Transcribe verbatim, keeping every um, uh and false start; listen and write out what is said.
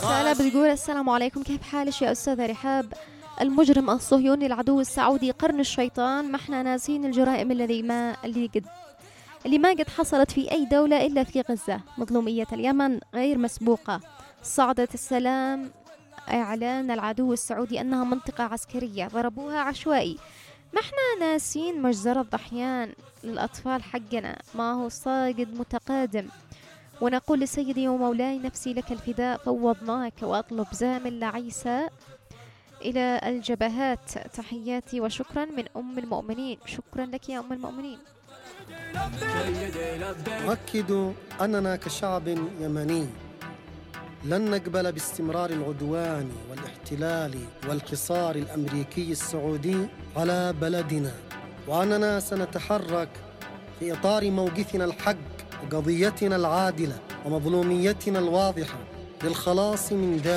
رسالة بتقول: السلام عليكم، كيف حالك يا أستاذة رحاب؟ المجرم الصهيوني العدو السعودي قرن الشيطان، ما احنا ناسين الجرائم الذي ما اللي قد اللي ما قد حصلت في أي دولة إلا في غزة. مظلومية اليمن غير مسبوقة. صعدة السلام إعلان العدو السعودي أنها منطقة عسكرية، ضربوها عشوائي. ما احنا ناسين مجزرة ضحيان للأطفال حقنا، ما هو صاقد متقادم. ونقول لسيدي ومولاي نفسي لك الفداء، فوضناك وأطلب زامل لعيسى إلى الجبهات. تحياتي وشكرا من أم المؤمنين. شكرا لك يا أم المؤمنين. أؤكد أننا كشعب يمني لن نقبل باستمرار العدوان والاحتلال والحصار الأمريكي السعودي على بلدنا، وأننا سنتحرك في إطار موقفنا الحق وقضيتنا العادلة ومظلوميتنا الواضحة للخلاص من ذلك.